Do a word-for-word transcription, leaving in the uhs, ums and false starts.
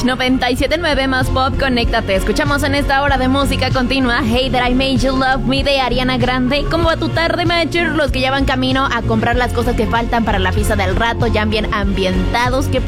noventa y siete punto nueve más pop, conéctate. Escuchamos en esta hora de música continua Hey That I Made You Love Me de Ariana Grande. ¿Cómo va tu tarde, Matcher? Los que ya van camino a comprar las cosas que faltan para la fiesta del rato, ya bien ambientados. ¿Qué